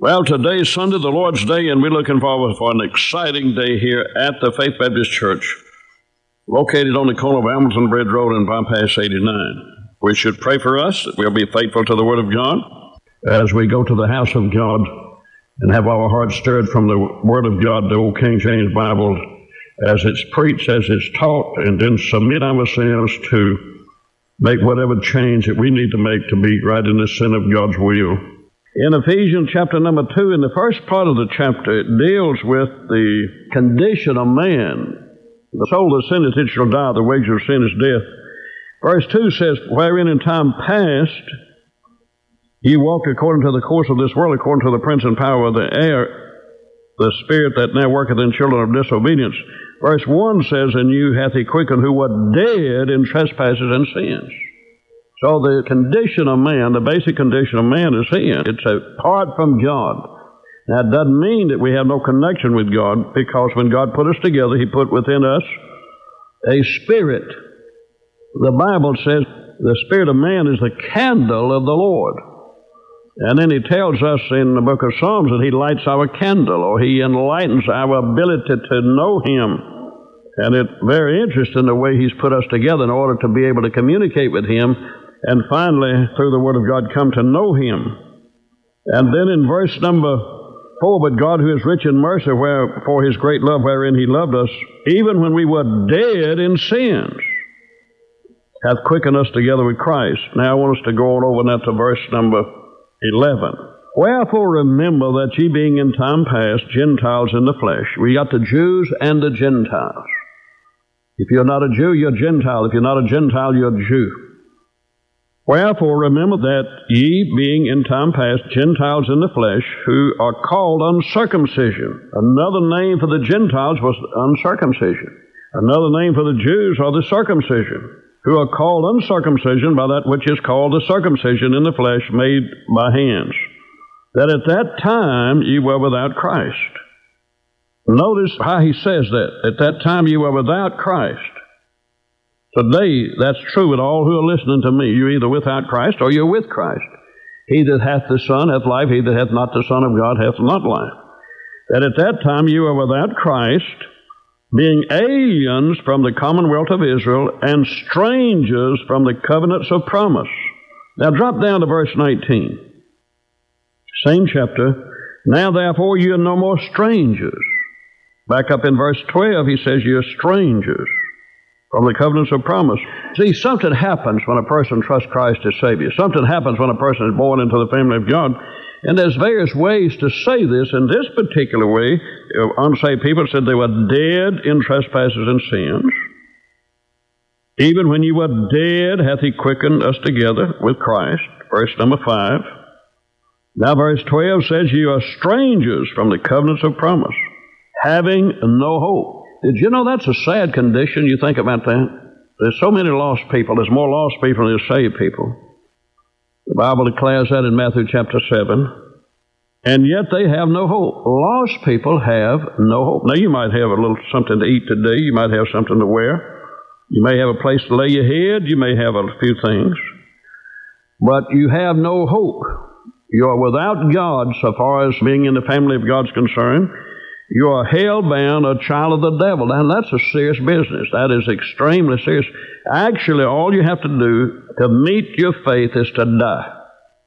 Well, today's Sunday, the Lord's Day, and we're looking forward for an exciting day here at the Faith Baptist Church, located on the corner of Hamilton Bridge Road and Bypass 89. We should pray for us that we'll be faithful to the Word of God as we go to the house of God and have our hearts stirred from the Word of God, the old King James Bible, as it's preached, as it's taught, and then submit ourselves to make whatever change that we need to make to be right in the sin of God's will. In Ephesians chapter number 2, in the first part of the chapter, it deals with the condition of man. The soul that sinneth, it shall die. The wages of sin is death. Verse 2 says, wherein in time past ye walked according to the course of this world, according to the prince and power of the air, the spirit that now worketh in children of disobedience. Verse 1 says, and you hath he quickened who were dead in trespasses and sins. So the condition of man, the basic condition of man is sin. It's apart from God. That doesn't mean that we have no connection with God, because when God put us together, He put within us a spirit. The Bible says the spirit of man is the candle of the Lord. And then He tells us in the book of Psalms that He lights our candle, or He enlightens our ability to know Him. And it's very interesting the way He's put us together in order to be able to communicate with Him, and finally, through the Word of God, come to know Him. And then in verse number 4, but God, who is rich in mercy, for His great love wherein He loved us, even when we were dead in sins, hath quickened us together with Christ. Now I want us to go on over now to verse number 11. Wherefore remember that ye being in time past Gentiles in the flesh. We got the Jews and the Gentiles. If you're not a Jew, you're a Gentile. If you're not a Gentile, you're a Jew. Wherefore remember that ye, being in time past Gentiles in the flesh, who are called uncircumcision. Another name for the Gentiles was uncircumcision. Another name for the Jews are the circumcision, who are called uncircumcision by that which is called the circumcision in the flesh made by hands, that at that time ye were without Christ. Notice how he says that. At that time ye were without Christ. Today, that's true with all who are listening to me. You're either without Christ or you're with Christ. He that hath the Son hath life. He that hath not the Son of God hath not life. That at that time you were without Christ, being aliens from the commonwealth of Israel and strangers from the covenants of promise. Now drop down to verse 19. Same chapter. Now therefore you are no more strangers. Back up in verse 12, he says you're strangers from the covenants of promise. See, something happens when a person trusts Christ as Savior. Something happens when a person is born into the family of God. And there's various ways to say this. In this particular way, unsaved people said they were dead in trespasses and sins. Even when you were dead, hath He quickened us together with Christ. Verse number 5. Now verse 12 says, you are strangers from the covenants of promise, having no hope. Did you know that's a sad condition? You think about that? There's so many lost people. There's more lost people than there's saved people. The Bible declares that in Matthew chapter 7. And yet they have no hope. Lost people have no hope. Now you might have a little something to eat today. You might have something to wear. You may have a place to lay your head. You may have a few things. But you have no hope. You are without God so far as being in the family of God's concerned. You are hell-bound, a child of the devil. Now, that's a serious business. That is extremely serious. Actually, all you have to do to meet your faith is to die.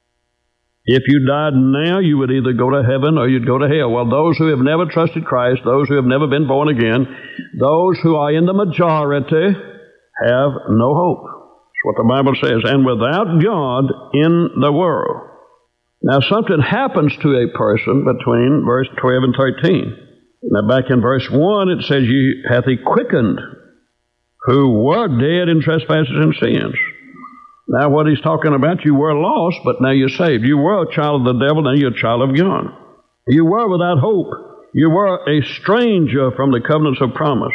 If you died now, you would either go to heaven or you'd go to hell. Well, those who have never trusted Christ, those who have never been born again, those who are in the majority have no hope. That's what the Bible says. And without God in the world. Now, something happens to a person between verse 12 and 13. Now, back in verse 1, it says, you hath He quickened, who were dead in trespasses and sins. Now, what he's talking about, you were lost, but now you're saved. You were a child of the devil, now you're a child of God. You were without hope. You were a stranger from the covenants of promise.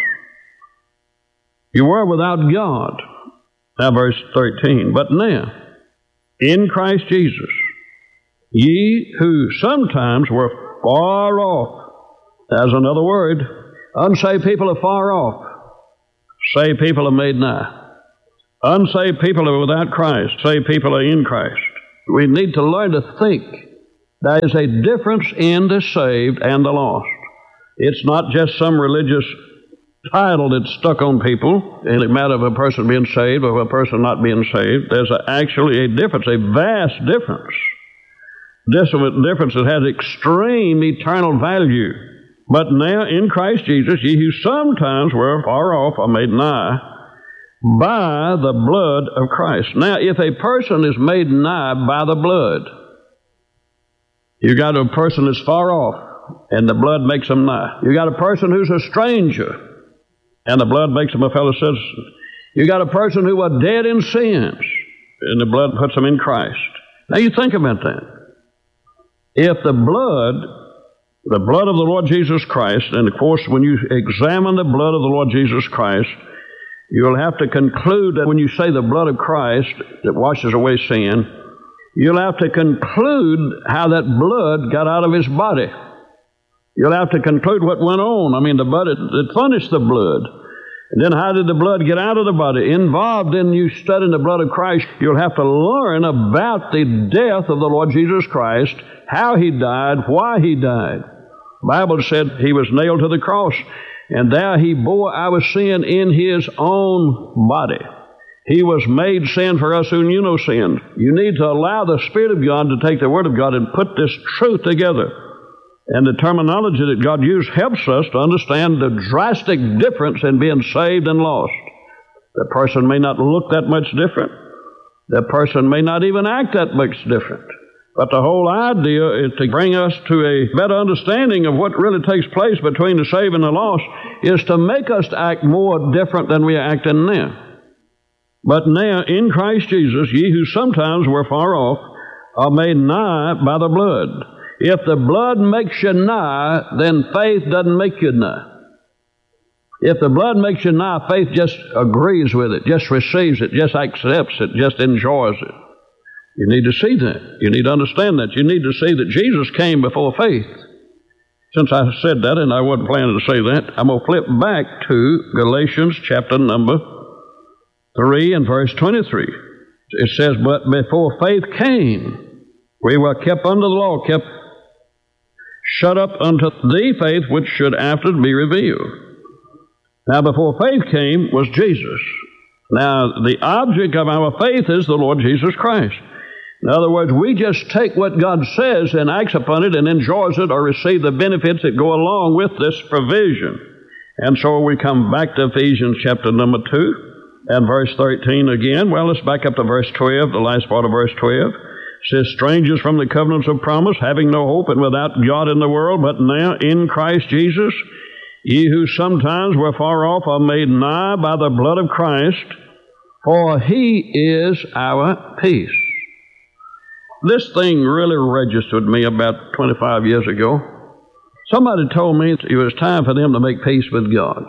You were without God. Now, verse 13. But now, in Christ Jesus, ye who sometimes were far off. There's another word. Unsaved people are far off. Saved people are made nigh. Unsaved people are without Christ. Saved people are in Christ. We need to learn to think There is a difference in the saved and the lost. It's not just some religious title that's stuck on people in the matter of a person being saved or a person not being saved. There's actually a difference, a vast difference. This difference that has extreme eternal value. But now in Christ Jesus, ye who sometimes were far off are made nigh by the blood of Christ. Now, if a person is made nigh by the blood, you got a person that's far off, and the blood makes them nigh. You got a person who's a stranger, and the blood makes them a fellow citizen. You got a person who was dead in sins, and the blood puts them in Christ. Now you think about that. If the blood of the Lord Jesus Christ, and of course when you examine the blood of the Lord Jesus Christ, you'll have to conclude that when you say the blood of Christ that washes away sin, you'll have to conclude how that blood got out of his body. You'll have to conclude what went on. I mean, the blood, it furnished the blood. And then how did the blood get out of the body? Involved in you studying the blood of Christ, you'll have to learn about the death of the Lord Jesus Christ, how he died, why he died. The Bible said he was nailed to the cross, and there he bore our sin in his own body. He was made sin for us who knew no sin. You need to allow the Spirit of God to take the Word of God and put this truth together. And the terminology that God used helps us to understand the drastic difference in being saved and lost. The person may not look that much different. The person may not even act that much different. But the whole idea is to bring us to a better understanding of what really takes place between the saved and the lost, is to make us act more different than we are acting now. But now, in Christ Jesus, ye who sometimes were far off are made nigh by the blood. If the blood makes you nigh, then faith doesn't make you nigh. If the blood makes you nigh, faith just agrees with it, just receives it, just accepts it, just enjoys it. You need to see that. You need to understand that. You need to see that Jesus came before faith. Since I said that, and I wasn't planning to say that, I'm going to flip back to Galatians chapter number 3 and verse 23. It says, but before faith came, we were kept under the law, kept shut up unto the faith which should after be revealed. Now, before faith came was Jesus. Now, the object of our faith is the Lord Jesus Christ. In other words, we just take what God says and acts upon it and enjoys it or receive the benefits that go along with this provision. And so we come back to Ephesians chapter number 2 and verse 13 again. Well, let's back up to verse 12, the last part of verse 12. It says, strangers from the covenants of promise, having no hope and without God in the world, but now in Christ Jesus, ye who sometimes were far off are made nigh by the blood of Christ, for he is our peace. This thing really registered me about 25 years ago. Somebody told me it was time for them to make peace with God.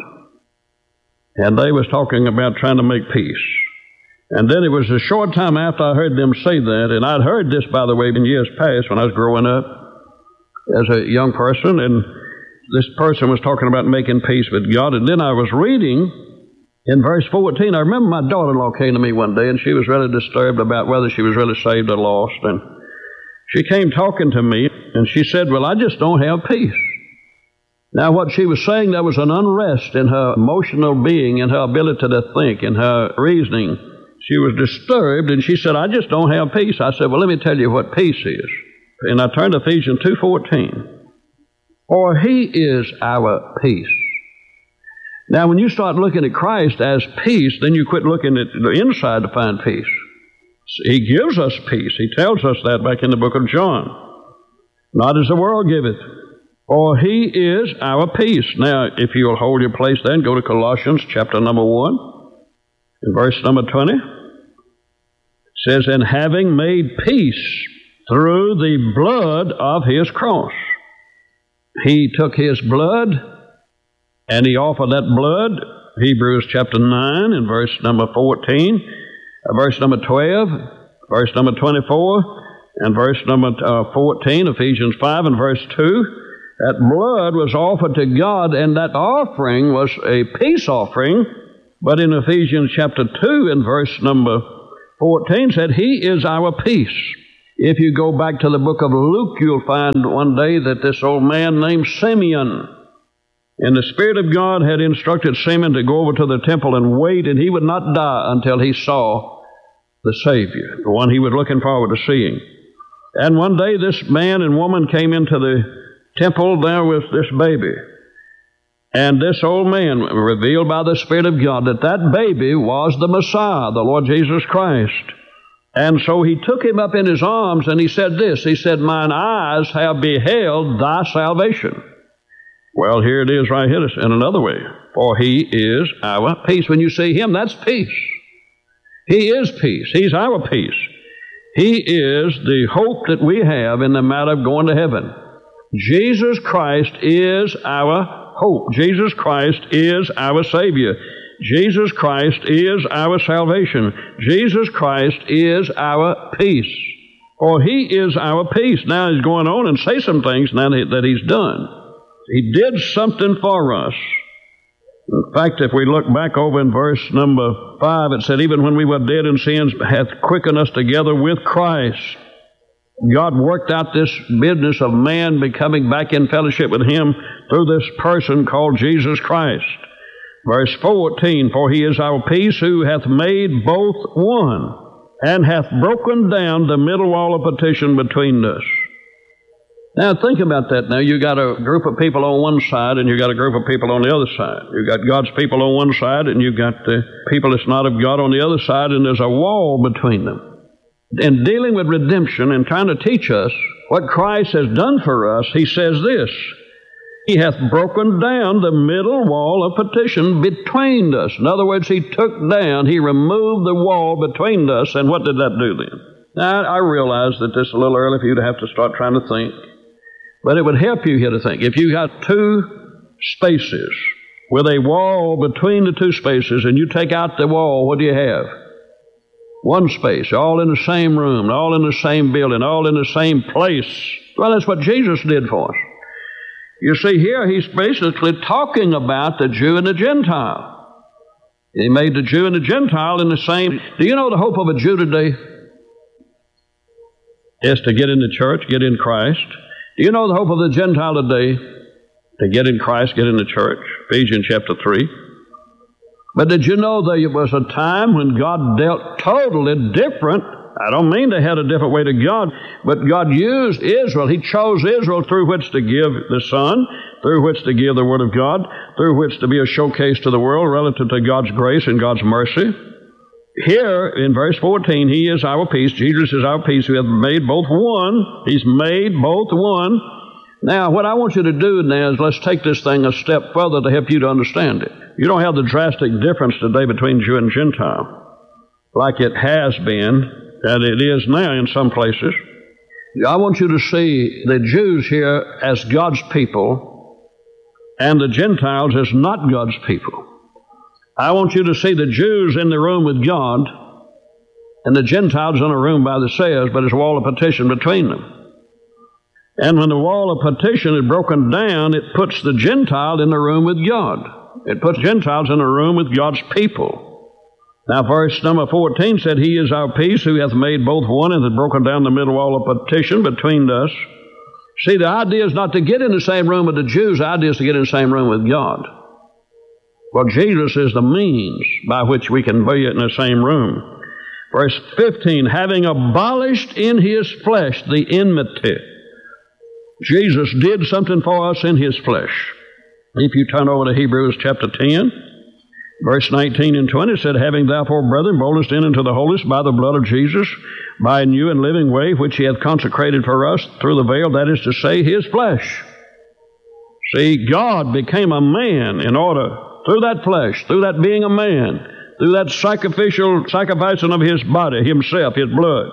And they was talking about trying to make peace. And then it was a short time after I heard them say that, and I'd heard this, by the way, in years past when I was growing up as a young person, and this person was talking about making peace with God. And then I was reading in verse 14. I remember my daughter-in-law came to me one day, and she was really disturbed about whether she was really saved or lost. And she came talking to me, and she said, well, I just don't have peace. Now, what she was saying, there was an unrest in her emotional being, in her ability to think, in her reasoning. She was disturbed, and she said, I just don't have peace. I said, well, let me tell you what peace is. And I turned to Ephesians 2:14. For he is our peace. Now, when you start looking at Christ as peace, then you quit looking at the inside to find peace. He gives us peace. He tells us that back in the book of John. Not as the world giveth. For he is our peace. Now, if you'll hold your place there and go to Colossians chapter number 1, in verse number 20, it says, and having made peace through the blood of his cross. He took his blood and he offered that blood, Hebrews chapter 9 and verse number 14, verse number 12, verse number 24, and verse number 14, Ephesians 5 and verse 2. That blood was offered to God, and that offering was a peace offering. But in Ephesians chapter 2 and verse number 14 said, he is our peace. If you go back to the book of Luke, you'll find one day that this old man named Simeon, and the Spirit of God had instructed Simeon to go over to the temple and wait, and he would not die until he saw the Savior, the one he was looking forward to seeing. And one day this man and woman came into the temple there with this baby. And this old man revealed by the Spirit of God that that baby was the Messiah, the Lord Jesus Christ. And so he took him up in his arms and he said this. He said, "Mine eyes have beheld thy salvation." Well, here it is right here in another way. For he is our peace. When you see him, that's peace. He is peace. He's our peace. He is the hope that we have in the matter of going to heaven. Jesus Christ is our hope. Jesus Christ is our Savior. Jesus Christ is our salvation. Jesus Christ is our peace. For he is our peace. Now he's going on and say some things now that he's done. He did something for us. In fact, if we look back over in verse number 5, it said, "Even when we were dead in sins, hath quickened us together with Christ." God worked out this business of man becoming back in fellowship with him through this person called Jesus Christ. Verse 14, "For he is our peace, who hath made both one, and hath broken down the middle wall of partition between us." Now think about that. Now you got a group of people on one side, and you got a group of people on the other side. You got God's people on one side, and you got the people that's not of God on the other side, and there's a wall between them. In dealing with redemption and trying to teach us what Christ has done for us, he says this: "He hath broken down the middle wall of partition between us." In other words, he removed the wall between us, and what did that do then? Now, I realize that this is a little early for you to have to start trying to think, but it would help you here to think. If you got two spaces with a wall between the two spaces, and you take out the wall, what do you have? One space, all in the same room, all in the same building, all in the same place. Well, that's what Jesus did for us. You see, here he's basically talking about the Jew and the Gentile. He made the Jew and the Gentile in the same. Do you know the hope of a Jew today is to get in the church, get in Christ? Do you know the hope of the Gentile today? To get in Christ, get in the church. Ephesians chapter 3. But did you know there was a time when God dealt totally different? I don't mean they had a different way to God, but God used Israel. He chose Israel through which to give the Son, through which to give the Word of God, through which to be a showcase to the world relative to God's grace and God's mercy. Here in verse 14, he is our peace. Jesus is our peace, who hath made both one. He's made both one. Now, what I want you to do now is let's take this thing a step further to help you to understand it. You don't have the drastic difference today between Jew and Gentile like it has been, and it is now in some places. I want you to see the Jews here as God's people and the Gentiles as not God's people. I want you to see the Jews in the room with God and the Gentiles in a room by themselves, but there's a wall of partition between them. And when the wall of partition is broken down, it puts the Gentile in the room with God. It puts Gentiles in a room with God's people. Now, verse number 14 said, "He is our peace, who hath made both one, and hath broken down the middle wall of partition between us." See, the idea is not to get in the same room with the Jews. The idea is to get in the same room with God. Well, Jesus is the means by which we can be in the same room. Verse 15, "Having abolished in his flesh the enmity." Jesus did something for us in his flesh. If you turn over to Hebrews chapter 10, verse 19 and 20, it said, "Having therefore, brethren, boldnest in into the holiest by the blood of Jesus, by a new and living way, which he hath consecrated for us through the veil, that is to say, his flesh." See, God became a man in order, through that flesh, through that being a man, through that sacrificing of his body, himself, his blood.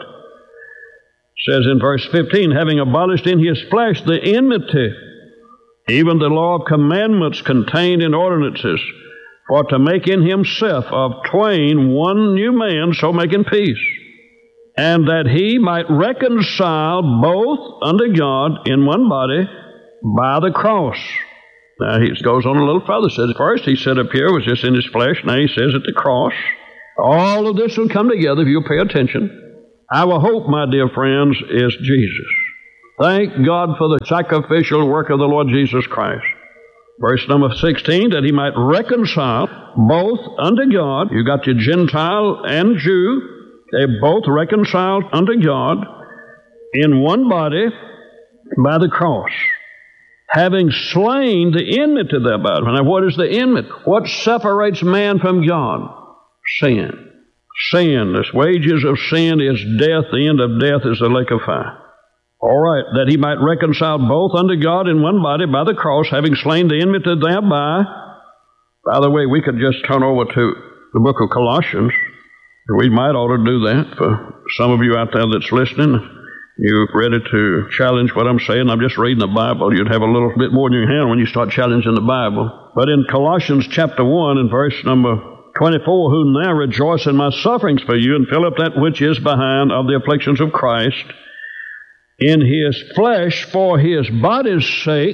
It says in verse 15, "Having abolished in his flesh the enmity, even the law of commandments contained in ordinances, for to make in himself of twain one new man, so making peace, and that he might reconcile both unto God in one body by the cross." Now he goes on a little further. Says first he said up here was just in his flesh. Now he says at the cross. All of this will come together if you'll pay attention. Our hope, my dear friends, is Jesus. Thank God for the sacrificial work of the Lord Jesus Christ. Verse number 16, that he might reconcile both unto God. You got your Gentile and Jew. They both reconciled unto God in one body by the cross, having slain the enmity thereby. Now, what is the enmity? What separates man from God? Sin. Sin. The wages of sin is death. The end of death is the lake of fire. All right, that he might reconcile both unto God in one body by the cross, having slain the enmity thereby. By the way, we could just turn over to the book of Colossians. We might ought to do that for some of you out there that's listening. You're ready to challenge what I'm saying. I'm just reading the Bible. You'd have a little bit more in your hand when you start challenging the Bible. But in Colossians chapter 1 and verse number 24, who now rejoice in my sufferings for you, and fill up that which is behind of the afflictions of Christ, in his flesh for his body's sake,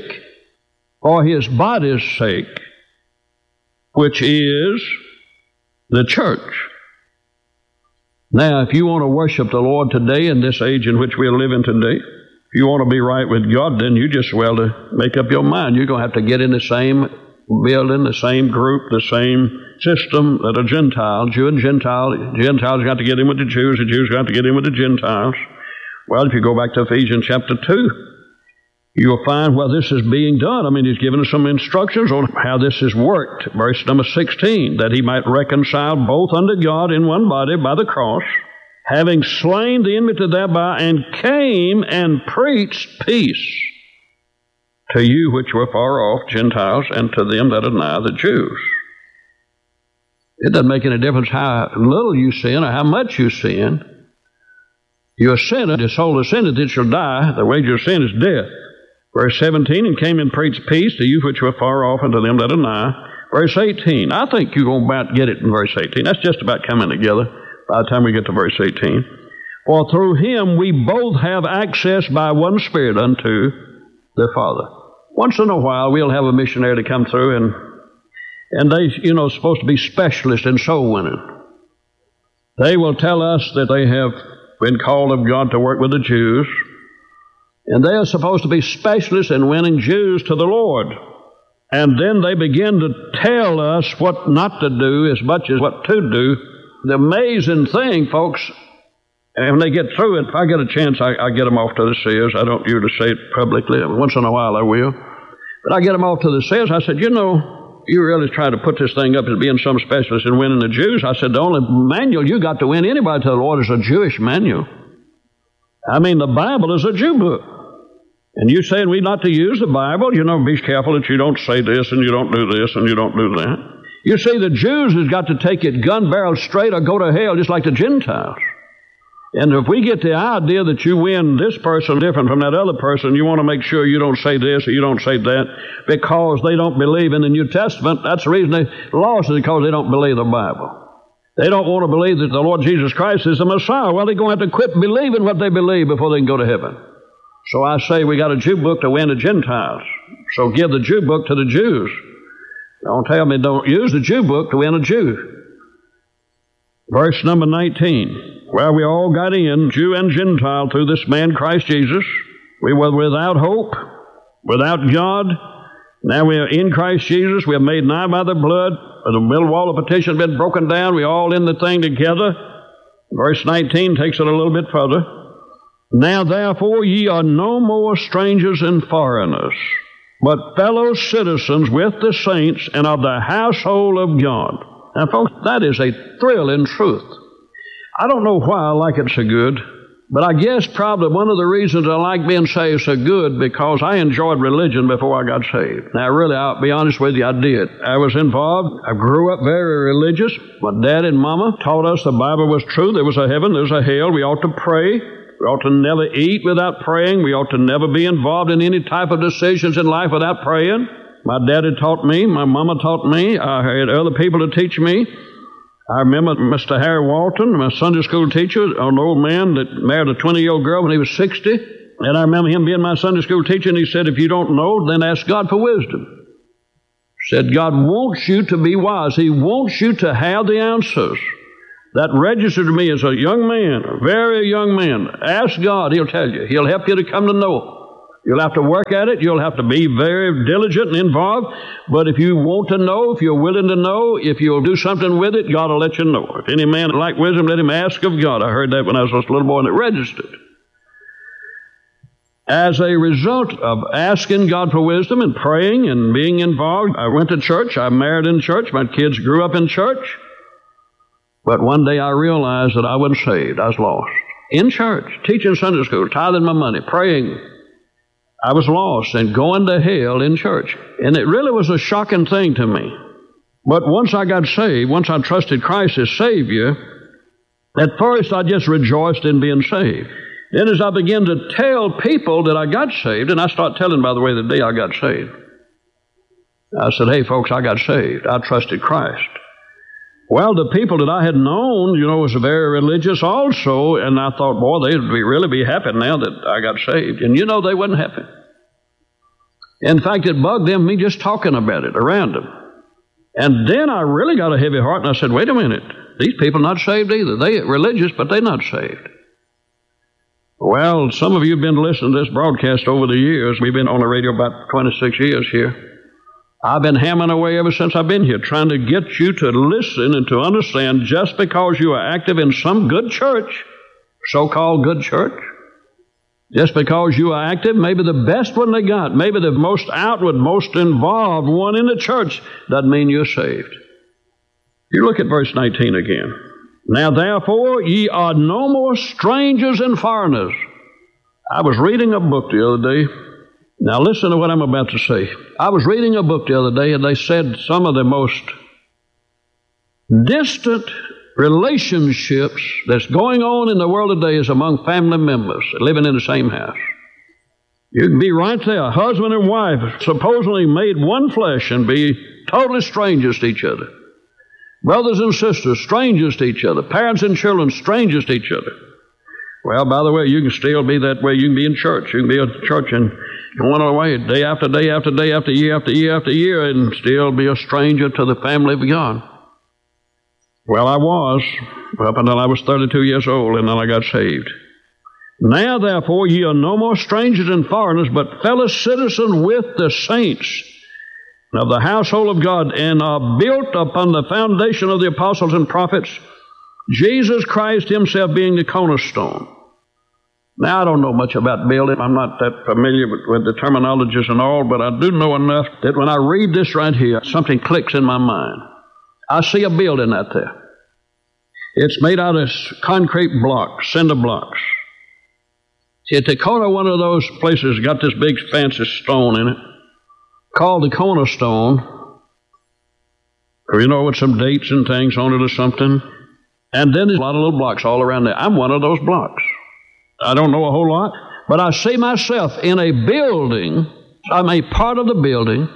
which is the church. Now, if you want to worship the Lord today in this age in which we are living today, if you want to be right with God, then you just well to make up your mind. You're going to have to get in the same building, the same group, the same system that a Gentile, Jew and Gentile. Gentiles got to get in with the Jews got to get in with the Gentiles. Well, if you go back to Ephesians chapter 2, you'll find where this is being done. I mean, he's given us some instructions on how this is worked. Verse number 16, that he might reconcile both unto God in one body by the cross, having slain the enmity thereby, and came and preached peace to you which were far off, Gentiles, and to them that are nigh, the Jews. It doesn't make any difference how little you sin or how much you sin. You're a sinner, the soul of sin that shall die. The wages of sin is death. Verse 17, and came and preached peace to you which were far off, and to them that are nigh. Verse 18, I think you're going to about get it in verse 18. That's just about coming together by the time we get to verse 18. For through him we both have access by one Spirit unto the Father. Once in a while we'll have a missionary to come through, and they, supposed to be specialists in soul winning. They will tell us that they have been called of God to work with the Jews, and they are supposed to be specialists in winning Jews to the Lord. And then they begin to tell us what not to do as much as what to do. The amazing thing, folks, and when they get through it, if I get a chance, I get them off to the seers. I don't usually say it publicly. Once in a while I will. But I get them off to the seers. I said, you really try to put this thing up as being some specialist in winning the Jews. I said, the only manual you got to win anybody to the Lord is a Jewish manual. I mean, the Bible is a Jew book. And you saying we not to use the Bible, be careful that you don't say this and you don't do this and you don't do that. You see, the Jews has got to take it gun barrel straight or go to hell just like the Gentiles. And if we get the idea that you win this person different from that other person, you want to make sure you don't say this or you don't say that because they don't believe in the New Testament. That's the reason they lost, is because they don't believe the Bible. They don't want to believe that the Lord Jesus Christ is the Messiah. Well, they're going to have to quit believing what they believe before they can go to heaven. So I say we got a Jew book to win the Gentiles. So give the Jew book to the Jews. Don't tell me don't use the Jew book to win a Jew. Verse number 19. Well, we all got in, Jew and Gentile, through this man Christ Jesus. We were without hope, without God. Now we are in Christ Jesus. We are made nigh by the blood. The middle wall of petition has been broken down. We're all in the thing together. Verse 19 takes it a little bit further. Now therefore ye are no more strangers and foreigners, but fellow citizens with the saints and of the household of God. Now, folks, that is a thrilling truth. I don't know why I like it so good, but I guess probably one of the reasons I like being saved so good because I enjoyed religion before I got saved. Now, really, I'll be honest with you, I did. I was involved. I grew up very religious. My dad and mama taught us the Bible was true. There was a heaven, there was a hell. We ought to pray. We ought to never eat without praying. We ought to never be involved in any type of decisions in life without praying. My daddy taught me. My mama taught me. I had other people to teach me. I remember Mr. Harry Walton, my Sunday school teacher, an old man that married a 20-year-old girl when he was 60. And I remember him being my Sunday school teacher, and he said, if you don't know, then ask God for wisdom. He said, God wants you to be wise. He wants you to have the answers. that registered to me as a young man, a very young man. Ask God, He'll tell you. He'll help you to come to know. You'll have to work at it. You'll have to be very diligent and involved. But if you want to know, if you're willing to know, if you'll do something with it, God will let you know. If any man lack wisdom, let him ask of God. I heard that when I was a little boy and it registered. As a result of asking God for wisdom and praying and being involved, I went to church. I married in church. My kids grew up in church. But one day I realized that I wasn't saved. I was lost. In church, teaching Sunday school, tithing my money, praying. I was lost and going to hell in church. And it really was a shocking thing to me. But once I got saved, once I trusted Christ as Savior, at first I just rejoiced in being saved. Then as I began to tell people that I got saved, and I start telling, by the way, the day I got saved, I said, hey, folks, I got saved. I trusted Christ. Well, the people that I had known, was very religious also, and I thought, boy, they'd really be happy now that I got saved. And they wasn't happy. In fact, it bugged them, me just talking about it around them. And then I really got a heavy heart, and I said, wait a minute, these people not saved either. They religious, but they're not saved. Well, some of you have been listening to this broadcast over the years. We've been on the radio about 26 years here. I've been hammering away ever since I've been here, trying to get you to listen and to understand just because you are active in some good church, so-called good church, just because you are active, maybe the best one they got, maybe the most outward, most involved one in the church, doesn't mean you're saved. You look at verse 19 again. Now therefore ye are no more strangers and foreigners. I was reading a book the other day. Now listen to what I'm about to say. I was reading a book the other day, and they said some of the most distant relationships that's going on in the world today is among family members living in the same house. You can be right there, husband and wife, supposedly made one flesh, and be totally strangers to each other. Brothers and sisters, strangers to each other. Parents and children, strangers to each other. Well, by the way, you can still be that way. You can be in church. You can be in church and going away day after day after day after year after year after year and still be a stranger to the family of God. Well, I was up until I was 32 years old, and then I got saved. Now, therefore, ye are no more strangers and foreigners, but fellow citizens with the saints of the household of God, and are built upon the foundation of the apostles and prophets, Jesus Christ Himself being the cornerstone. Now, I don't know much about building. I'm not that familiar with the terminologies and all, but I do know enough that when I read this right here, something clicks in my mind. I see a building out there. It's made out of concrete blocks, cinder blocks. See, at the corner of one of those places got this big fancy stone in it, called the cornerstone, with some dates and things on it or something. And then there's a lot of little blocks all around there. I'm one of those blocks. I don't know a whole lot, but I see myself in a building. I'm a part of the building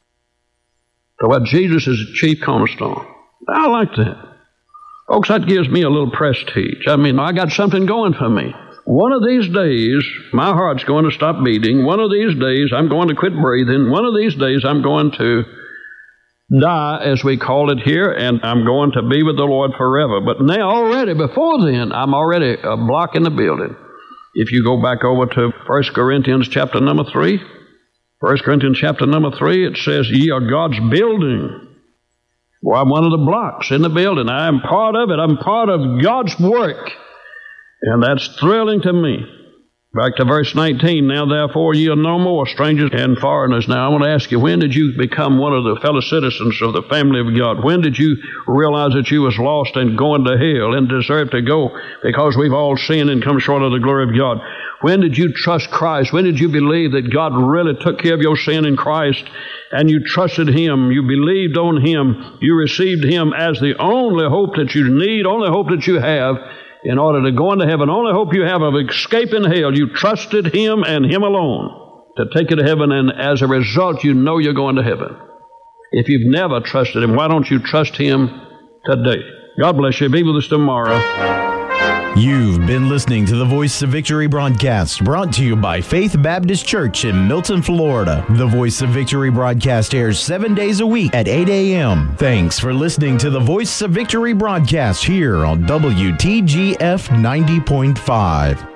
to what Jesus is the chief cornerstone. I like that. Folks, that gives me a little prestige. I got something going for me. One of these days, my heart's going to stop beating. One of these days, I'm going to quit breathing. One of these days, I'm going to die, as we call it here, and I'm going to be with the Lord forever. But now already, before then, I'm already a block in the building. If you go back over to 1 Corinthians chapter number 3, 1 Corinthians chapter number 3, it says, ye are God's building. Well, I'm one of the blocks in the building. I am part of it. I'm part of God's work. And that's thrilling to me. Back to verse 19. Now, therefore, ye are no more strangers and foreigners. Now, I want to ask you, when did you become one of the fellow citizens of the family of God? When did you realize that you was lost and going to hell and deserve to go because we've all sinned and come short of the glory of God? When did you trust Christ? When did you believe that God really took care of your sin in Christ and you trusted Him? You believed on Him. You received Him as the only hope that you need, only hope that you have in order to go into heaven, only hope you have of escaping hell. You trusted Him and Him alone to take you to heaven, and as a result, you know you're going to heaven. If you've never trusted Him, why don't you trust Him today? God bless you. Be with us tomorrow. You've been listening to the Voice of Victory broadcast, brought to you by Faith Baptist Church in Milton, Florida. The Voice of Victory broadcast airs 7 days a week at 8 a.m. Thanks for listening to the Voice of Victory broadcast here on WTGF 90.5.